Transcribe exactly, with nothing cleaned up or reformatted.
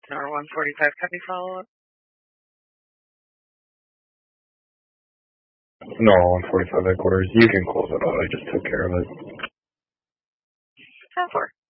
Tower one forty-five, copy follow-up. No, one forty-five headquarters. You can close it out. I just took care of it. ten four.